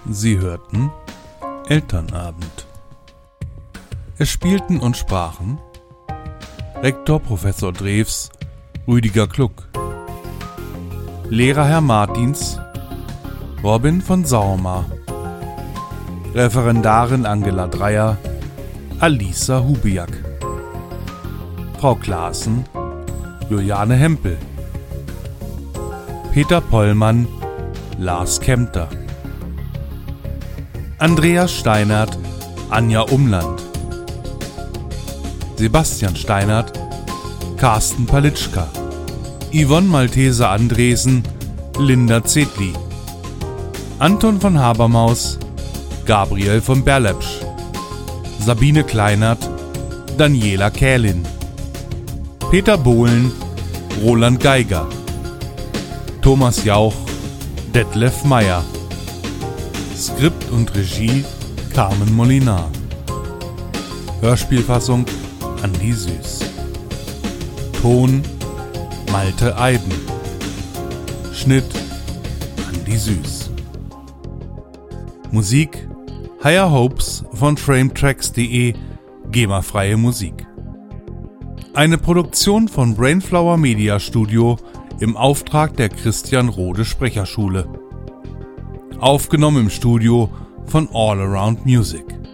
Sie hörten Elternabend. Es spielten und sprachen Rektor Professor Drews, Rüdiger Kluck, Lehrer Herr Martins, Robin von Saumer, Referendarin Angela Dreyer, Alisa Hubiak, Frau Klaassen, Juliane Hempel, Peter Pollmann, Lars Kempter, Andreas Steinert, Anja Umland, Sebastian Steinert, Carsten Palitschka, Yvonne Malteser Andresen, Linda Zetli, Anton von Habermaus, Gabriel von Berlepsch, Sabine Kleinert, Daniela Kählin, Peter Bohlen, Roland Geiger, Thomas Jauch, Detlef Meyer. Skript und Regie Carmen Molinar. Hörspielfassung Andi Süß. Ton Malte Eiden. Schnitt Andi Süß. Musik Higher Hopes von frametracks.de, GEMA-freie Musik. Eine Produktion von Brainflower Media Studio im Auftrag der Christian Rode Sprecherschule. Aufgenommen im Studio von All Around Music.